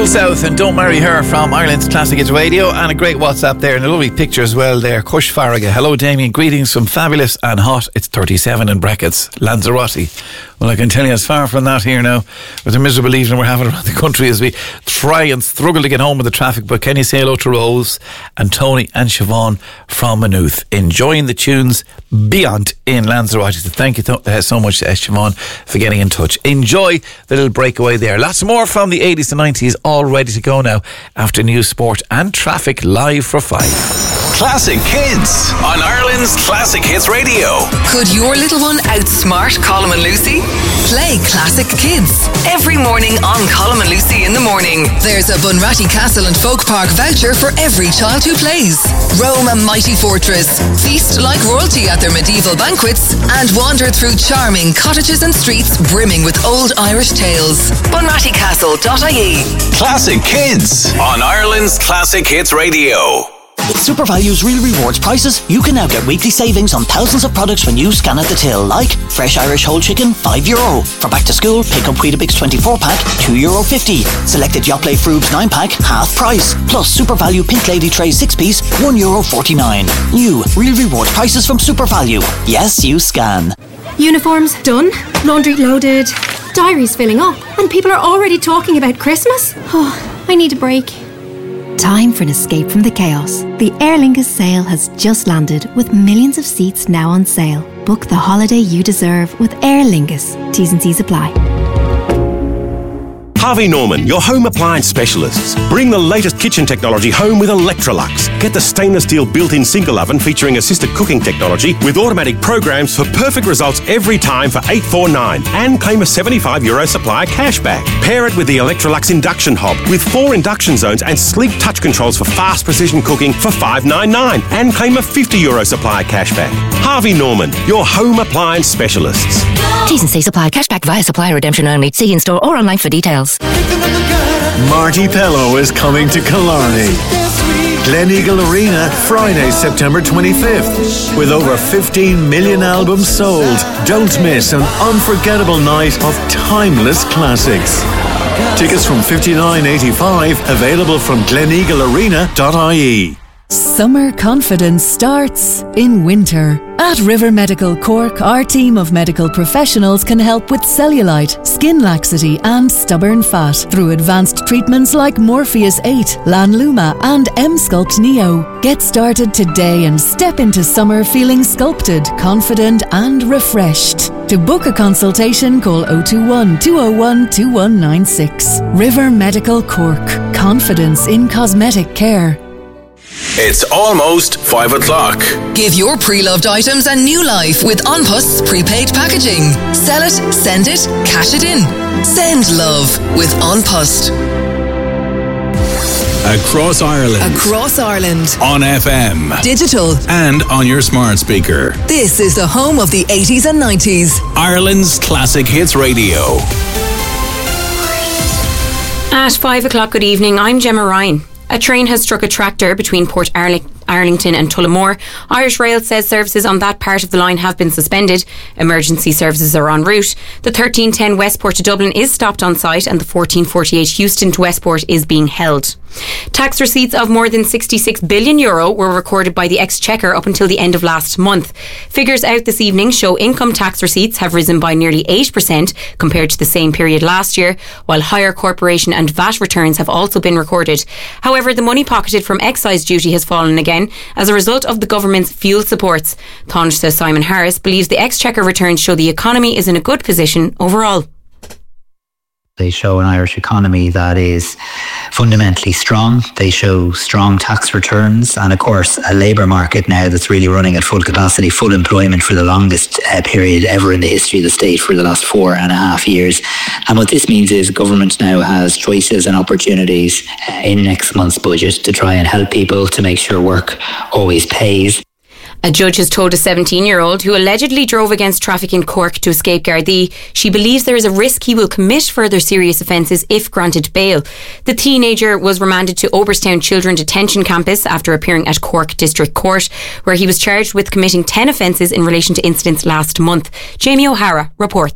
South and Don't Marry Her from Ireland's Classic Hits Radio, and a great WhatsApp there and a lovely picture as well there. Kush Farraga, hello Damien, greetings from fabulous and hot, it's 37 in brackets, Lanzarote. Well, I can tell you, it's far from that here now with the miserable evening we're having around the country as we try and struggle to get home with the traffic. But can you say hello to Rose and Tony and Siobhan from Maynooth, enjoying the tunes beyond in Lanzarote. So thank you so much, Siobhan, for getting in touch. Enjoy the little breakaway there. Lots more from the 80s to 90s, all ready to go now after news, sport and traffic, live for 5. Classic Kids on Ireland's Classic Hits Radio. Could your little one outsmart Colm and Lucy? Play Classic Kids every morning on Colm and Lucy in the morning. There's a Bunratty Castle and Folk Park voucher for every child who plays. Roam a mighty fortress, feast like royalty at their medieval banquets, and wander through charming cottages and streets brimming with old Irish tales. bunrattycastle.ie. Classic Kids on Ireland's Classic Hits Radio. With SuperValue's Real Rewards prices, you can now get weekly savings on thousands of products when you scan at the till, like fresh Irish whole chicken, €5. For back to school, pick up Weetabix 24-pack, €2.50. Selected Yoplait Frubes 9-pack, half price. Plus SuperValue Pink Lady Tray 6-piece, €1.49. New Real Rewards prices from SuperValue. Yes, you scan. Uniforms done, laundry loaded, diaries filling up, and people are already talking about Christmas? Oh, I need a break. Time for an escape from the chaos. The Aer Lingus sale has just landed with millions of seats now on sale. Book the holiday you deserve with Aer Lingus. T's and C's apply. Harvey Norman, your home appliance specialists. Bring the latest kitchen technology home with Electrolux. Get the stainless steel built-in single oven featuring assisted cooking technology with automatic programs for perfect results every time for $849 and claim a €75 supplier cashback. Pair it with the Electrolux induction hob with 4 induction zones and sleek touch controls for fast precision cooking for $599 and claim a €50 supplier cashback. Harvey Norman, your home appliance specialists. T's and C's apply. Cashback via supplier redemption only. See in store or online for details. Marty Pello is coming to Killarney. Gleneagle Arena, Friday, September 25th. With over 15 million albums sold, don't miss an unforgettable night of timeless classics. Tickets from $59.85, available from gleneaglearena.ie. Summer confidence starts in winter. At River Medical Cork, our team of medical professionals can help with cellulite, skin laxity and stubborn fat through advanced treatments like Morpheus 8, Lanluma and M-Sculpt Neo. Get started today and step into summer feeling sculpted, confident and refreshed. To book a consultation, call 021 201 2196. River Medical Cork. Confidence in cosmetic care. It's almost 5 o'clock. Give your pre-loved items a new life with OnPust's prepaid packaging. Sell it, send it, cash it in. Send love with OnPust. Across Ireland. Across Ireland. On FM. Digital. And on your smart speaker. This is the home of the 80s and 90s. Ireland's Classic Hits Radio. At 5 o'clock, good evening, I'm Gemma Ryan. A train has struck a tractor between Port Arlington and Tullamore. Irish Rail says services on that part of the line have been suspended. Emergency services are en route. The 1310 Westport to Dublin is stopped on site and the 1448 Houston to Westport is being held. Tax receipts of more than €66 billion were recorded by the Exchequer up until the end of last month. Figures out this evening show income tax receipts have risen by nearly 8% compared to the same period last year, while higher corporation and VAT returns have also been recorded. However, the money pocketed from excise duty has fallen again as a result of the government's fuel supports. Taoiseach Simon Harris believes the Exchequer returns show the economy is in a good position overall. They show an Irish economy that is fundamentally strong. They show strong tax returns and, of course, a labour market now that's really running at full capacity, full employment for the longest period ever in the history of the state for the last 4.5 years. And what this means is government now has choices and opportunities in next month's budget to try and help people to make sure work always pays. A judge has told a 17-year-old who allegedly drove against traffic in Cork to escape Gardaí she believes there is a risk he will commit further serious offences if granted bail. The teenager was remanded to Oberstown Children Detention Campus after appearing at Cork District Court, where he was charged with committing 10 offences in relation to incidents last month. Jamie O'Hara reports.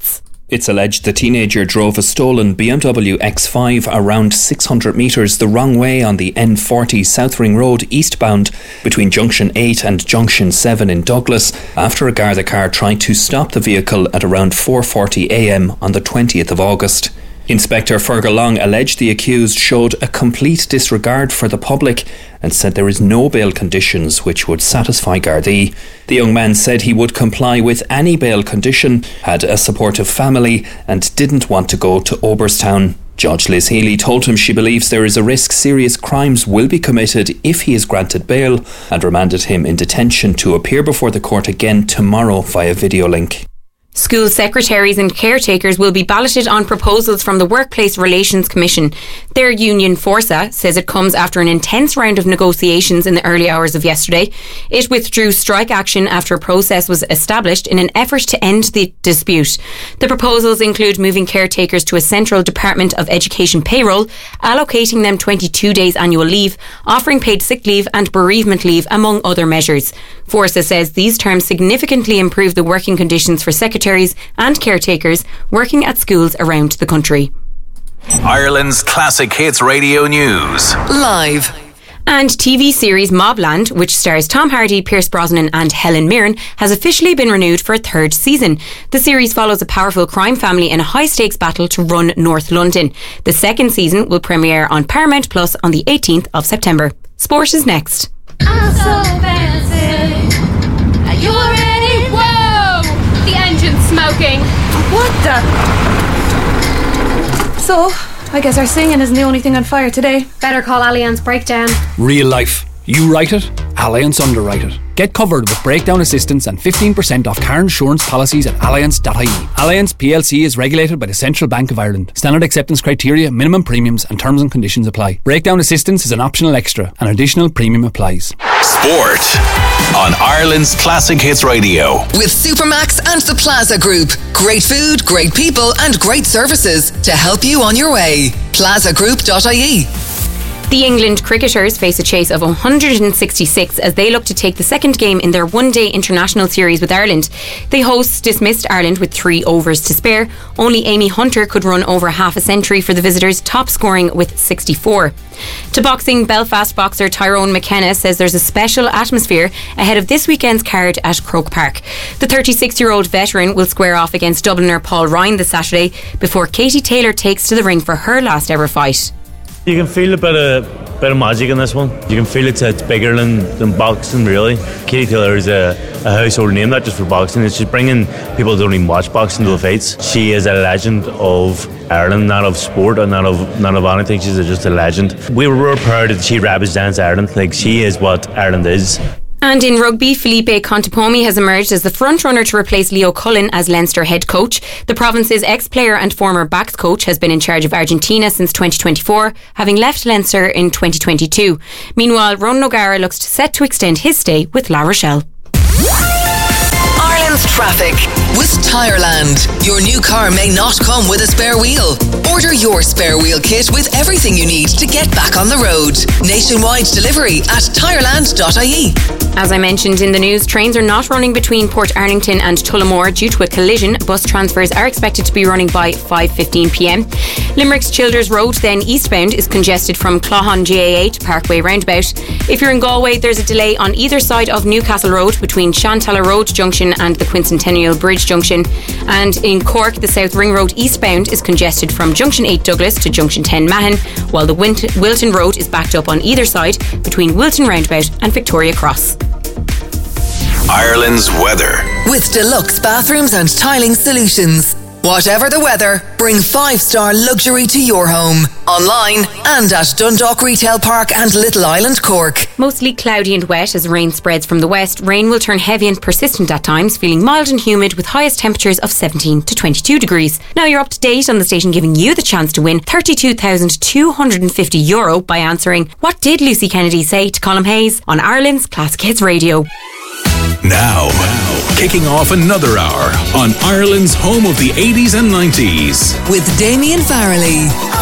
It's alleged the teenager drove a stolen BMW X5 around 600 metres the wrong way on the N40 South Ring Road eastbound between Junction 8 and Junction 7 in Douglas after a Garda car tried to stop the vehicle at around 4:40 a.m. on the 20th of August. Inspector Fergal Long alleged the accused showed a complete disregard for the public and said there is no bail conditions which would satisfy Gardaí. The young man said he would comply with any bail condition, had a supportive family and didn't want to go to Oberstown. Judge Liz Healy told him she believes there is a risk serious crimes will be committed if he is granted bail and remanded him in detention to appear before the court again tomorrow via video link. School secretaries and caretakers will be balloted on proposals from the Workplace Relations Commission. Their union, Forsa, says it comes after an intense round of negotiations in the early hours of yesterday. It withdrew strike action after a process was established in an effort to end the dispute. The proposals include moving caretakers to a central Department of Education payroll, allocating them 22 days annual leave, offering paid sick leave and bereavement leave, among other measures. Forsa says these terms significantly improve the working conditions for secretaries and caretakers working at schools around the country. Ireland's Classic Hits Radio News. Live. And TV series Mobland, which stars Tom Hardy, Pierce Brosnan and Helen Mirren, has officially been renewed for a third season. The series follows a powerful crime family in a high-stakes battle to run North London. The second season will premiere on Paramount Plus on the 18th of September. Sport is next. I'm so fancy. Are you ready? Whoa! The engine's smoking. What the? So, I guess our singing isn't the only thing on fire today. Better call Allianz Breakdown. Real life. You write it, Allianz underwrite it. Get covered with breakdown assistance and 15% off car insurance policies at allianz.ie. Allianz PLC is regulated by the Central Bank of Ireland. Standard acceptance criteria, minimum premiums and terms and conditions apply. Breakdown assistance is an optional extra. An additional premium applies. Sport on Ireland's Classic Hits Radio. With Supermax and the Plaza Group. Great food, great people and great services to help you on your way. plazagroup.ie. The England cricketers face a chase of 166 as they look to take the second game in their one-day international series with Ireland. The hosts dismissed Ireland with 3 overs to spare. Only Amy Hunter could run over half a century for the visitors, top scoring with 64. To boxing, Belfast boxer Tyrone McKenna says there's a special atmosphere ahead of this weekend's card at Croke Park. The 36-year-old veteran will square off against Dubliner Paul Ryan this Saturday before Katie Taylor takes to the ring for her last ever fight. You can feel a bit of magic in this one. You can feel it's bigger than boxing, really. Katie Taylor is a household name, not just for boxing. It's just bringing people who don't even watch boxing to the fights. She is a legend of Ireland, not of sport and not of anything. She's just a legend. We were proud that she represents Ireland. Like, she is what Ireland is. And in rugby, Felipe Contepomi has emerged as the front-runner to replace Leo Cullen as Leinster head coach. The province's ex-player and former backs coach has been in charge of Argentina since 2024, having left Leinster in 2022. Meanwhile, Ron O'Gara looks set to extend his stay with La Rochelle. Ireland's traffic with Tireland. Your new car may not come with a spare wheel. Order your spare wheel kit with everything you need to get back on the road. Nationwide delivery at tireland.ie. As I mentioned in the news, trains are not running between Portarlington and Tullamore due to a collision. Bus transfers are expected to be running by 5:15 p.m. Limerick's Childers Road, then eastbound, is congested from Clohan GAA to Parkway Roundabout. If you're in Galway, there's a delay on either side of Newcastle Road between Shantalla Road Junction and the Quincentennial Bridge Junction. And in Cork, the South Ring Road eastbound is congested from Junction 8 Douglas to Junction 10 Mahon, while the Wilton Road is backed up on either side between Wilton Roundabout and Victoria Cross. Ireland's weather. With deluxe bathrooms and tiling solutions. Whatever the weather, bring 5-star luxury to your home. Online and at Dundalk Retail Park and Little Island, Cork. Mostly cloudy and wet as rain spreads from the west. Rain will turn heavy and persistent at times, feeling mild and humid with highest temperatures of 17 to 22 degrees. Now you're up to date on the station giving you the chance to win €32,250 by answering "What did Lucy Kennedy say to Colm Hayes?" on Ireland's Classic Hits Radio. Now, kicking off another hour on Ireland's home of the 80s and 90s. With Damien Farrelly.